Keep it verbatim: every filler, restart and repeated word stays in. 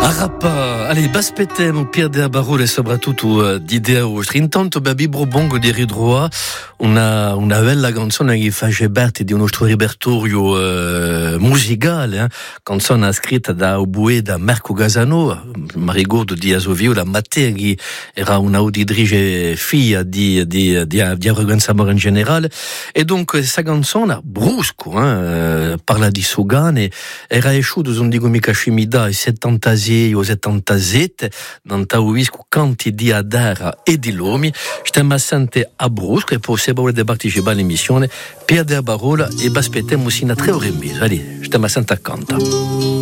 Arapa, allez, baspettem, Pierre de Barolo e soprattutto di Deo. Intanto Babi Brobongo di Ridroa, una, una bella canzone che face parte di un nostro repertorio eh, musicale, eh? Canzone scritta da Oboe da Marco Gasano, mi ricordo di Asovio, la Matteo, che era una auditrice figlia di, di, di, di Arroganza Amore in generale, e donc questa canzone, brusco, eh, parla di Sogane, era esciuto, non dico mica scimida, i settantasei o settantasette, non t'auvisco quanti di Adara e di Lomi, stiamo assente a brusco e possiamo di partecipare all'emissione, Pierre de Barola e baspettiamo sino a tre ore e mezza. Allez, stiamo assente a canta.